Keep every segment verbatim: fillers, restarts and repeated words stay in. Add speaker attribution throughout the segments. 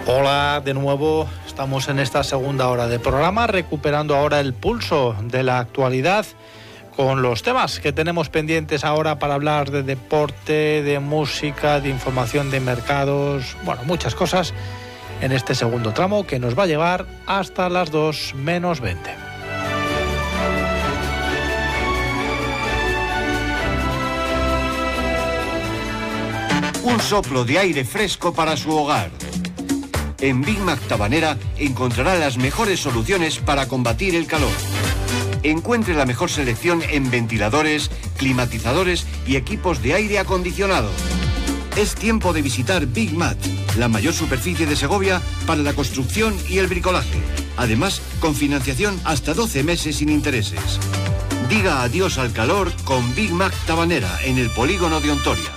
Speaker 1: Hola de nuevo, estamos en esta segunda hora de programa, recuperando ahora el pulso de la actualidad con los temas que tenemos pendientes ahora para hablar de deporte, de música, de información de mercados, bueno, muchas cosas en este segundo tramo que nos va a llevar hasta las dos menos veinte.
Speaker 2: Un soplo de aire fresco para su hogar. En Big Mac Tabanera encontrará las mejores soluciones para combatir el calor. Encuentre la mejor selección en ventiladores, climatizadores y equipos de aire acondicionado. Es tiempo de visitar Big Mat, la mayor superficie de Segovia para la construcción y el bricolaje. Además, con financiación hasta doce meses sin intereses. Diga adiós al calor con Big Mac Tabanera en el polígono de Ontoria.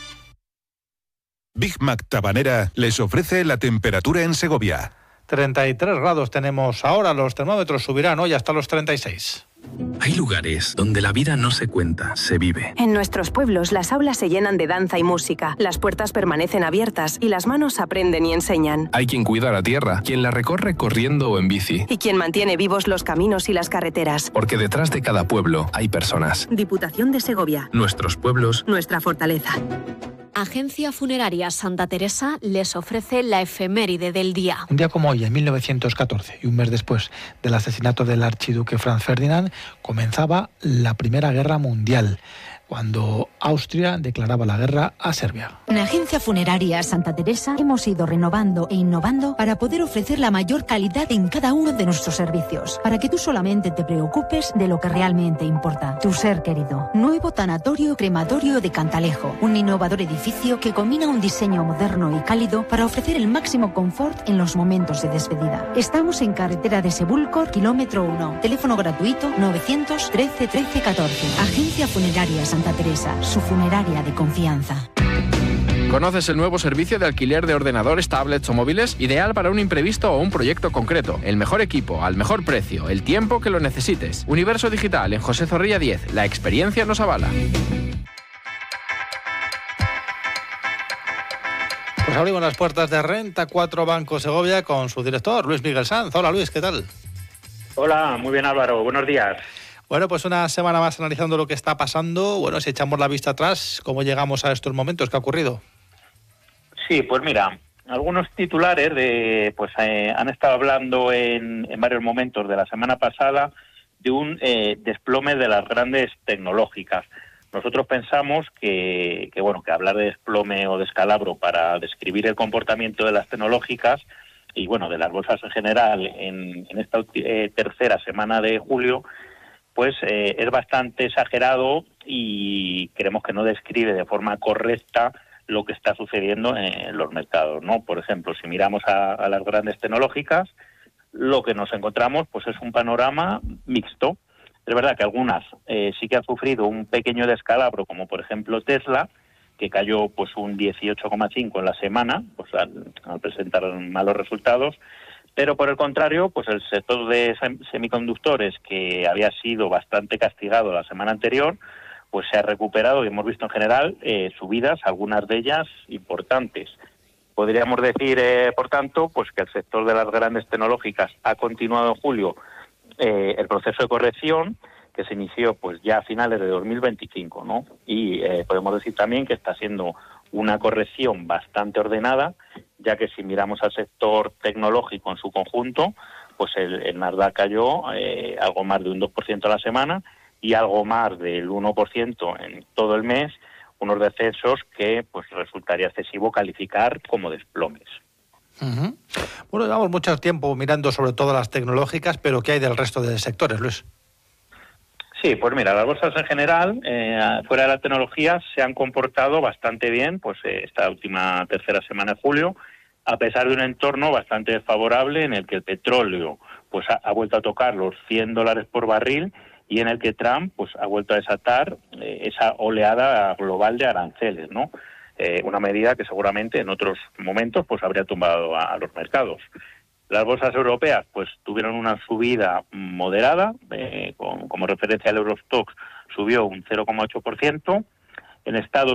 Speaker 3: Big Mac Tabanera les ofrece la temperatura en Segovia.
Speaker 1: treinta y tres grados tenemos ahora, los termómetros subirán hoy hasta los treinta y seis.
Speaker 4: Hay lugares donde la vida no se cuenta, se vive.
Speaker 5: En nuestros pueblos las aulas se llenan de danza y música, las puertas permanecen abiertas y las manos aprenden y enseñan.
Speaker 4: Hay quien cuida la tierra, quien la recorre corriendo o en bici.
Speaker 5: Y quien mantiene vivos los caminos y las carreteras.
Speaker 4: Porque detrás de cada pueblo hay personas.
Speaker 5: Diputación de Segovia.
Speaker 4: Nuestros pueblos.
Speaker 5: Nuestra fortaleza.
Speaker 6: Agencia Funeraria Santa Teresa les ofrece la efeméride del día.
Speaker 1: Un día como hoy, en mil novecientos catorce, y un mes después del asesinato del archiduque Franz Ferdinand, comenzaba la Primera Guerra Mundial, cuando Austria declaraba la guerra a Serbia.
Speaker 7: En Agencia Funeraria Santa Teresa hemos ido renovando e innovando para poder ofrecer la mayor calidad en cada uno de nuestros servicios, para que tú solamente te preocupes de lo que realmente importa, tu ser querido. Nuevo tanatorio crematorio de Cantalejo, un innovador edificio que combina un diseño moderno y cálido para ofrecer el máximo confort en los momentos de despedida. Estamos en carretera de Sebúlcor, kilómetro uno. Teléfono gratuito novecientos trece trece catorce. Agencia Funeraria Santa Santa Teresa, su funeraria de confianza.
Speaker 8: ¿Conoces el nuevo servicio de alquiler de ordenadores, tablets o móviles? Ideal para un imprevisto o un proyecto concreto. El mejor equipo, al mejor precio, el tiempo que lo necesites. Universo Digital en José Zorrilla diez. La experiencia nos avala.
Speaker 1: Pues abrimos las puertas de Renta cuatro Banco Segovia con su director, Luis Miguel Sanz. Hola Luis, ¿qué tal?
Speaker 9: Hola, muy bien Álvaro, buenos días.
Speaker 1: Bueno, pues una semana más analizando lo que está pasando. Bueno, si echamos la vista atrás, ¿cómo llegamos a estos momentos? ¿Qué ha ocurrido?
Speaker 9: Sí, pues mira, algunos titulares de, pues eh, han estado hablando en, en varios momentos de la semana pasada de un eh, desplome de las grandes tecnológicas. Nosotros pensamos que, que, bueno, que hablar de desplome o descalabro para describir el comportamiento de las tecnológicas y, bueno, de las bolsas en general en, en esta eh, tercera semana de julio, pues eh, es bastante exagerado y creemos que no describe de forma correcta lo que está sucediendo en los mercados, ¿no? Por ejemplo, si miramos a, a las grandes tecnológicas, lo que nos encontramos pues es un panorama mixto. Es verdad que algunas eh, sí que han sufrido un pequeño descalabro, como por ejemplo Tesla, que cayó pues un dieciocho coma cinco en la semana, pues al, al presentar malos resultados. Pero por el contrario, pues el sector de semiconductores, que había sido bastante castigado la semana anterior, pues se ha recuperado y hemos visto en general eh, subidas, algunas de ellas importantes. Podríamos decir, eh, por tanto, pues que el sector de las grandes tecnológicas ha continuado en julio eh, el proceso de corrección que se inició pues ya a finales de dos mil veinticinco, ¿no? Y eh, podemos decir también que está siendo una corrección bastante ordenada, ya que si miramos al sector tecnológico en su conjunto, pues el, el Nasdaq cayó eh, algo más de un dos por ciento a la semana y algo más del uno por ciento en todo el mes, unos descensos que pues resultaría excesivo calificar como desplomes.
Speaker 1: Uh-huh. Bueno, llevamos mucho tiempo mirando sobre todo las tecnológicas, pero ¿qué hay del resto de sectores, Luis?
Speaker 9: Sí, pues mira, las bolsas en general, eh, fuera de la tecnología, se han comportado bastante bien, pues eh, esta última tercera semana de julio, a pesar de un entorno bastante desfavorable en el que el petróleo pues ha, ha vuelto a tocar los cien dólares por barril y en el que Trump pues ha vuelto a desatar eh, esa oleada global de aranceles, ¿no? Eh, una medida que seguramente en otros momentos pues habría tumbado a, a los mercados. Las bolsas europeas pues tuvieron una subida moderada, eh, con, como referencia al Eurostoxx subió un cero coma ocho por ciento. En Estados